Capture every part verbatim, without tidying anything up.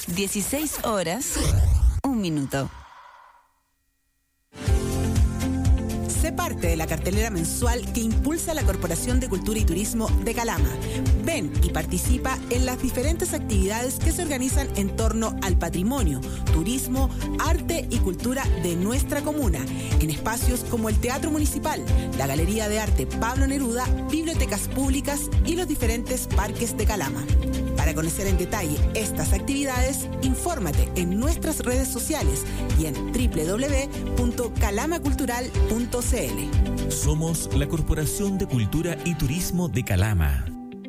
dieciséis horas, un minuto. Sé parte de la cartelera mensual que impulsa la Corporación de Cultura y Turismo de Calama. Ven y participa en las diferentes actividades que se organizan en torno al patrimonio, turismo, arte y cultura de nuestra comuna, en espacios como el Teatro Municipal, la Galería de Arte Pablo Neruda, bibliotecas públicas y los diferentes parques de Calama. Para conocer en detalle estas actividades, infórmate en nuestras redes sociales y en doble u doble u doble u punto calama cultural punto c l. Somos la Corporación de Cultura y Turismo de Calama.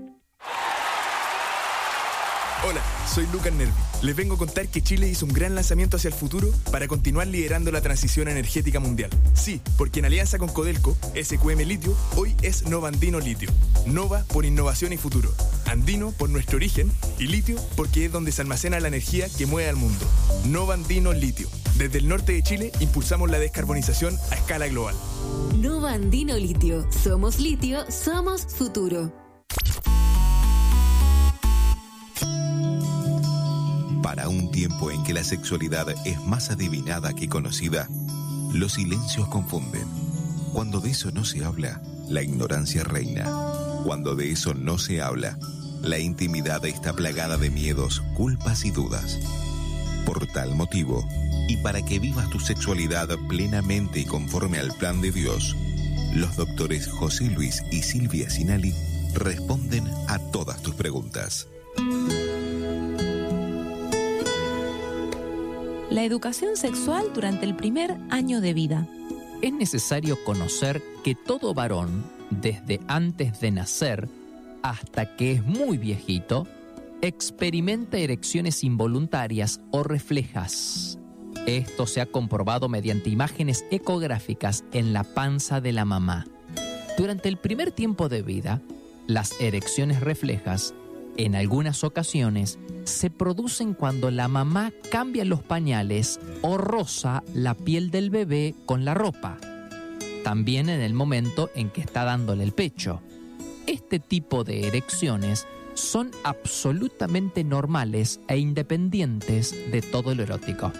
Hola, soy Lucas Nervi. Les vengo a contar que Chile hizo un gran lanzamiento hacia el futuro para continuar liderando la transición energética mundial. Sí, porque en alianza con Codelco, S Q M Litio hoy es Nova Andino Litio. Nova por innovación y futuro. Andino por nuestro origen y litio porque es donde se almacena la energía que mueve al mundo. Nova Andino Litio. Desde el norte de Chile impulsamos la descarbonización a escala global. Nova Andino Litio. Somos litio, somos futuro. Para un tiempo en que la sexualidad es más adivinada que conocida, los silencios confunden. Cuando de eso no se habla, la ignorancia reina. Cuando de eso no se habla, la intimidad está plagada de miedos, culpas y dudas. Por tal motivo, y para que vivas tu sexualidad plenamente y conforme al plan de Dios, los doctores José Luis y Silvia Sinali responden a todas tus preguntas. La educación sexual durante el primer año de vida. Es necesario conocer que todo varón, desde antes de nacer hasta que es muy viejito, experimenta erecciones involuntarias o reflejas. Esto se ha comprobado mediante imágenes ecográficas en la panza de la mamá. Durante el primer tiempo de vida, las erecciones reflejas, en algunas ocasiones, se producen cuando la mamá cambia los pañales o roza la piel del bebé con la ropa. También en el momento en que está dándole el pecho. Este tipo de erecciones son absolutamente normales e independientes de todo lo erótico.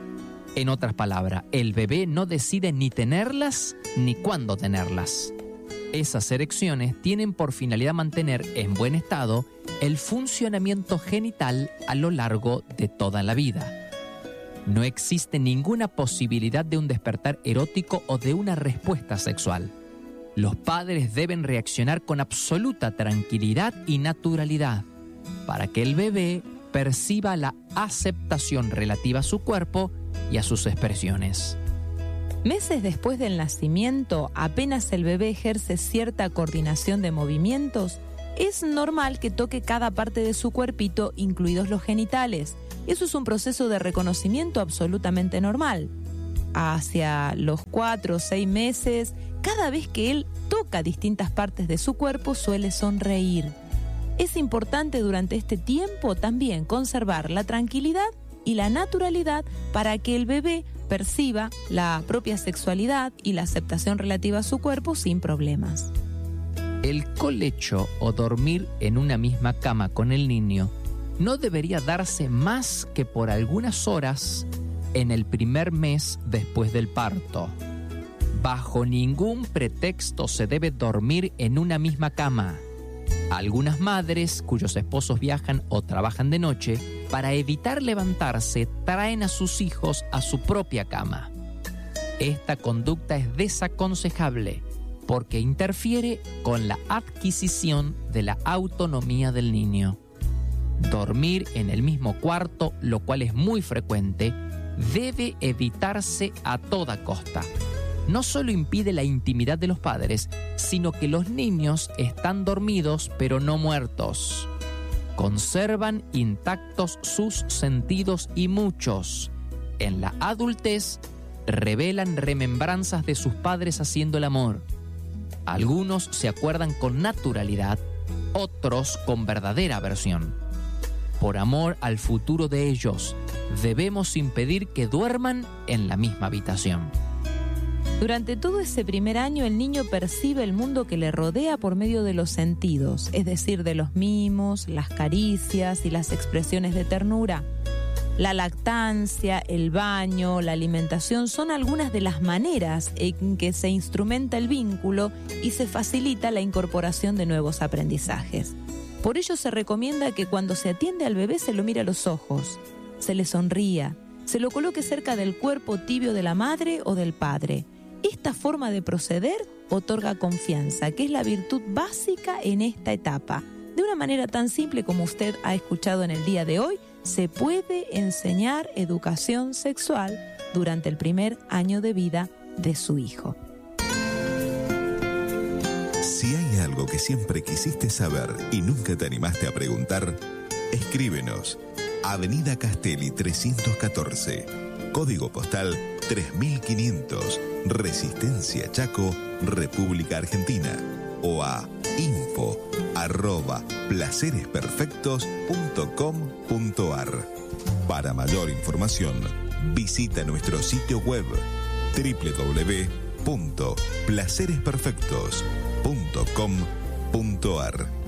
En otras palabras, el bebé no decide ni tenerlas ni cuándo tenerlas. Esas erecciones tienen por finalidad mantener en buen estado el funcionamiento genital a lo largo de toda la vida. No existe ninguna posibilidad de un despertar erótico o de una respuesta sexual. Los padres deben reaccionar con absoluta tranquilidad y naturalidad para que el bebé perciba la aceptación relativa a su cuerpo y a sus expresiones. Meses después del nacimiento, apenas el bebé ejerce cierta coordinación de movimientos, es normal que toque cada parte de su cuerpito, incluidos los genitales. Eso es un proceso de reconocimiento absolutamente normal. Hacia los cuatro o seis meses, cada vez que él toca distintas partes de su cuerpo, suele sonreír. Es importante durante este tiempo también conservar la tranquilidad y la naturalidad para que el bebé perciba la propia sexualidad y la aceptación relativa a su cuerpo sin problemas. El colecho o dormir en una misma cama con el niño no debería darse más que por algunas horas en el primer mes después del parto. Bajo ningún pretexto se debe dormir en una misma cama. Algunas madres cuyos esposos viajan o trabajan de noche, para evitar levantarse, traen a sus hijos a su propia cama. Esta conducta es desaconsejable porque interfiere con la adquisición de la autonomía del niño. Dormir en el mismo cuarto, lo cual es muy frecuente, debe evitarse a toda costa. No solo impide la intimidad de los padres, sino que los niños están dormidos pero no muertos. Conservan intactos sus sentidos y muchos, en la adultez, revelan remembranzas de sus padres haciendo el amor. Algunos se acuerdan con naturalidad, otros con verdadera aversión. Por amor al futuro de ellos, debemos impedir que duerman en la misma habitación. Durante todo ese primer año, el niño percibe el mundo que le rodea por medio de los sentidos, es decir, de los mimos, las caricias y las expresiones de ternura. La lactancia, el baño, la alimentación son algunas de las maneras en que se instrumenta el vínculo y se facilita la incorporación de nuevos aprendizajes. Por ello se recomienda que cuando se atiende al bebé se lo mire a los ojos, se le sonría, se lo coloque cerca del cuerpo tibio de la madre o del padre. Esta forma de proceder otorga confianza, que es la virtud básica en esta etapa. De una manera tan simple como usted ha escuchado en el día de hoy, se puede enseñar educación sexual durante el primer año de vida de su hijo. Si hay algo que siempre quisiste saber y nunca te animaste a preguntar, escríbenos. Avenida Castelli trescientos catorce, código postal tres mil quinientos, Resistencia Chaco, República Argentina, o a info arroba placeresperfectos punto com punto ar. Para mayor información, visita nuestro sitio web doble u doble u doble u punto placeresperfectos punto com punto ar.